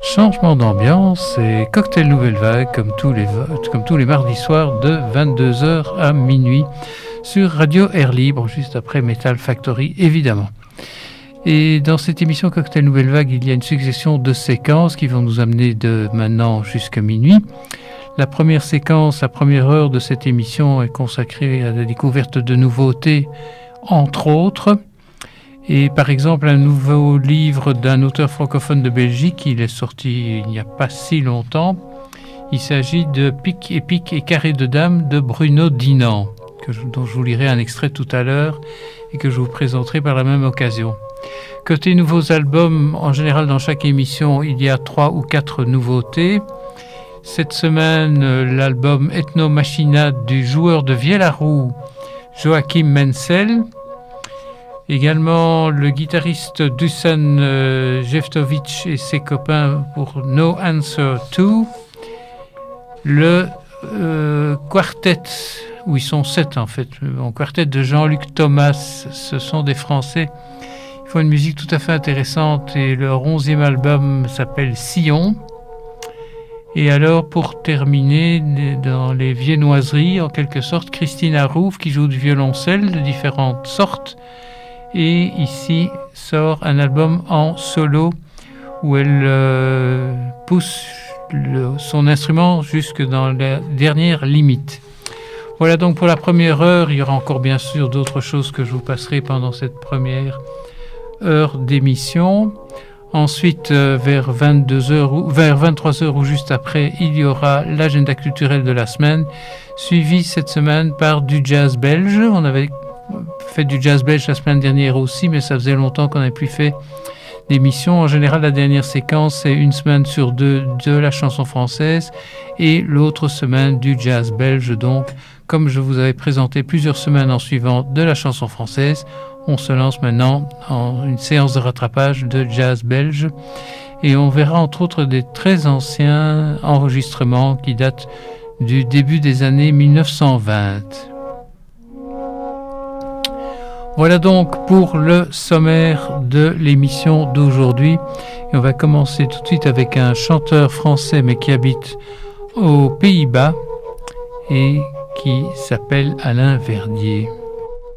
Changement d'ambiance et cocktail Nouvelle Vague comme tous les mardis soirs de 22h à minuit sur Radio Air Libre, juste après Metal Factory évidemment. Et dans cette émission Cocktail Nouvelle Vague, il y a une succession de séquences qui vont nous amener de maintenant jusqu'à minuit. La première séquence, la première heure de cette émission est consacrée à la découverte de nouveautés, entre autres. Et par exemple, un nouveau livre d'un auteur francophone de Belgique, il est sorti il n'y a pas si longtemps. Il s'agit de Pique et carré de dame de Bruno Dinan, dont je vous lirai un extrait tout à l'heure et que je vous présenterai par la même occasion. Côté nouveaux albums, en général dans chaque émission, il y a 3 ou 4 nouveautés. Cette semaine, l'album Ethno Machina du joueur de Vielle-à-Roux, Joachim Menzel. Également le guitariste Dusan Jeftovic et ses copains pour No Answer 2. Le quartet, où ils sont 7 en fait, en quartet de Jean-Luc Thomas, ce sont des Français. Ils font une musique tout à fait intéressante et leur 11e album s'appelle Sillon. Et alors pour terminer, dans les viennoiseries, en quelque sorte, Christine Arouf qui joue du violoncelle de différentes sortes. Et ici sort un album en solo où elle pousse son instrument jusque dans la dernière limite. Voilà donc pour la première heure. Il y aura encore bien sûr d'autres choses que je vous passerai pendant cette première heure d'émission. Ensuite, vers 23h ou juste après, il y aura l'agenda culturel de la semaine, suivi cette semaine par du jazz belge. On avait fait du jazz belge la semaine dernière aussi, mais ça faisait longtemps qu'on n'avait plus fait d'émission. En général, la dernière séquence, c'est une semaine sur 2 de la chanson française et l'autre semaine du jazz belge. Donc, comme je vous avais présenté plusieurs semaines en suivant de la chanson française, on se lance maintenant en une séance de rattrapage de jazz belge et on verra entre autres des très anciens enregistrements qui datent du début des années 1920. Voilà donc pour le sommaire de l'émission d'aujourd'hui. Et on va commencer tout de suite avec un chanteur français mais qui habite aux Pays-Bas et qui s'appelle Alain Verdier.